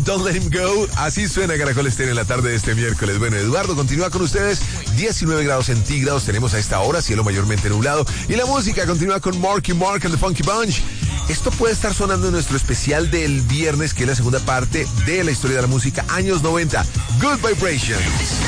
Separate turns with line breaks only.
Don't Let Him Go. Así suena Caracol Estéreo en la tarde de este miércoles. Bueno, Eduardo continúa con ustedes. 19 grados centígrados tenemos a esta hora, cielo mayormente nublado. Y la música continúa con Marky Mark and the Funky Bunch. Esto puede estar sonando en nuestro especial del viernes, que es la segunda parte de la historia de la música, años 90. Good Vibrations.